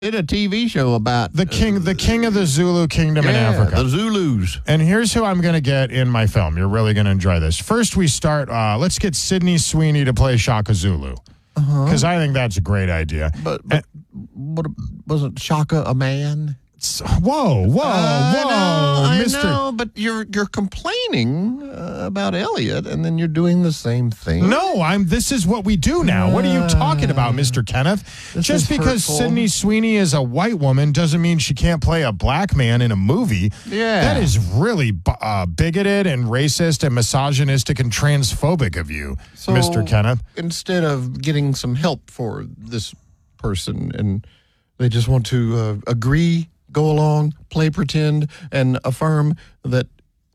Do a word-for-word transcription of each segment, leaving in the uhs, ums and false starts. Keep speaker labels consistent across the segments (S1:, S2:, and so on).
S1: did a T V show about
S2: the king, the king of the Zulu kingdom in
S1: yeah,
S2: Africa.
S1: the Zulus.
S2: And here's who I'm going to get in my film. You're really going to enjoy this. First, we start. Uh, let's get Sydney Sweeney to play Shaka Zulu because uh-huh. I think that's a great idea.
S1: But, but what, wasn't Shaka a man?
S2: Whoa, whoa,
S1: I
S2: whoa,
S1: know,
S2: Mister
S1: I know, but you're you're complaining uh, about Elliot, and then you're doing the same thing.
S2: No, I'm. This is what we do now. What are you talking about, Mister Kenneth?
S1: This
S2: Just because
S1: hurtful.
S2: Sydney Sweeney is a white woman doesn't mean she can't play a black man in a movie.
S1: Yeah,
S2: that is really uh, bigoted and racist and misogynistic and transphobic of you,
S1: so
S2: Mister Kenneth.
S1: Instead of getting some help for this person, and they just want to uh, agree. Go along, play pretend, and affirm that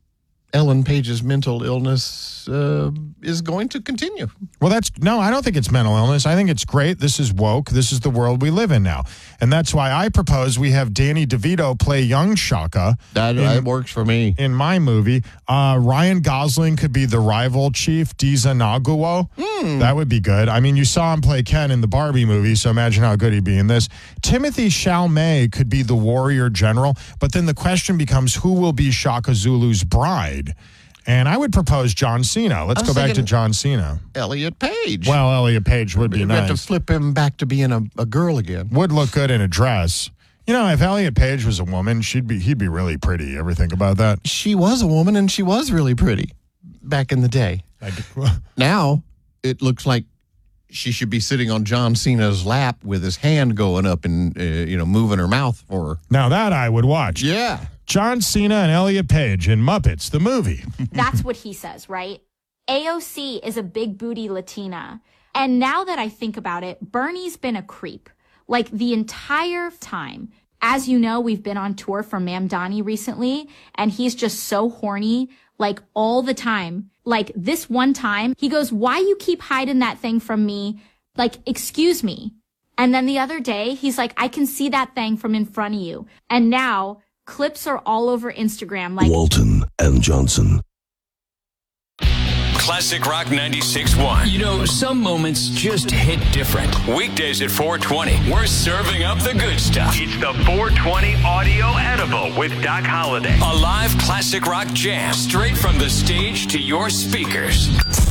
S1: Ellen Page's mental illness uh, is going to continue.
S2: Well, that's no, I don't think it's mental illness. I think it's great. This is woke. This is the world we live in now. And that's why I propose we have Danny DeVito play young Shaka.
S1: That,
S2: in,
S1: that works for me.
S2: In my movie. Uh, Ryan Gosling could be the rival chief, Diza Naguo.
S1: Mm.
S2: That would be good. I mean, you saw him play Ken in the Barbie movie, so imagine how good he'd be in this. Timothy Chalamet could be the warrior general, but then the question becomes who will be Shaka Zulu's bride? And I would propose John Cena. Let's go back to John Cena.
S1: Elliot Page.
S2: Well, Elliot Page would be
S1: we
S2: nice.
S1: have to flip him back to being a, a girl again.
S2: Would look good in a dress. You know, if Elliot Page was a woman, she'd be he'd be really pretty. Ever think about that?
S1: She was a woman, and she was really pretty back in the day.
S2: I,
S1: now, it looks like she should be sitting on John Cena's lap with his hand going up and, uh, you know, moving her mouth for her.
S2: Now that I would watch.
S1: Yeah.
S2: John Cena and Elliot Page in Muppets, the movie.
S3: That's what he says, right? A O C is a big booty Latina. And now that I think about it, Bernie's been a creep. Like the entire time. As you know, we've been on tour for Mamdani recently, and he's just so horny, like all the time. Like this one time, he goes, why you keep hiding that thing from me? Like, excuse me. And then the other day, he's like, I can see that thing from in front of you. And now clips are all over Instagram. Like
S4: Walton and Johnson.
S5: Classic Rock ninety-six point one.
S6: You know, some moments just hit different.
S5: Weekdays at four twenty, we're serving up the good stuff.
S7: It's the four twenty Audio Edible with Doc Holliday.
S5: A live classic rock jam straight from the stage to your speakers.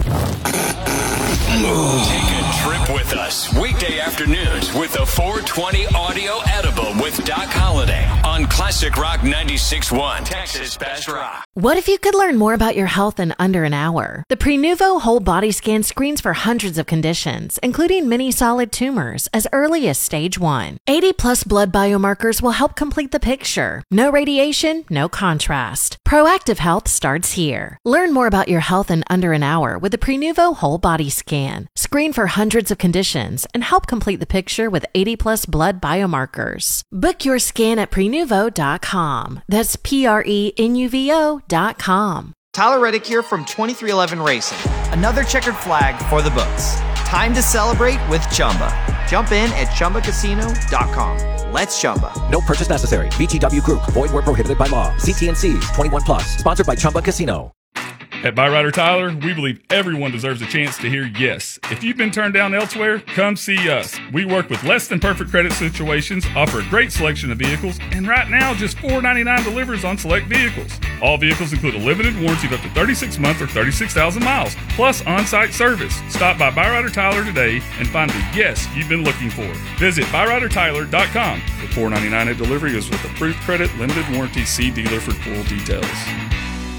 S5: Take a trip with us. Weekday afternoons with the four twenty Audio Edible with Doc Holliday on Classic Rock ninety-six point one. Texas Best Rock.
S8: What if you could learn more about your health in under an hour? The Prenuvo Whole Body Scan screens for hundreds of conditions, including many solid tumors, as early as stage one. eighty plus blood biomarkers will help complete the picture. No radiation, no contrast. Proactive health starts here. Learn more about your health in under an hour with the Prenuvo Whole Body Scan. Screen for hundreds of conditions and help complete the picture with eighty plus blood biomarkers. Book your scan at prenuvo dot com. That's P R E N U V O dot com.
S9: Tyler Reddick here from twenty-three eleven Racing. Another checkered flag for the books. Time to celebrate with Chumba. Jump in at chumba casino dot com. Let's Chumba.
S10: No purchase necessary. V G W Group. Void where prohibited by law. C T N Cs. twenty-one plus. Sponsored by Chumba Casino.
S11: At Byrider Tyler, we believe everyone deserves a chance to hear yes. If you've been turned down elsewhere, come see us. We work with less than perfect credit situations, offer a great selection of vehicles, and right now just four dollars and ninety-nine cents delivers on select vehicles. All vehicles include a limited warranty of up to thirty-six months or thirty-six thousand miles, plus on-site service. Stop by Byrider Tyler today and find the yes you've been looking for. Visit byrider tyler dot com. The four dollars and ninety-nine cents at delivery is with approved credit, limited warranty. See dealer for full details.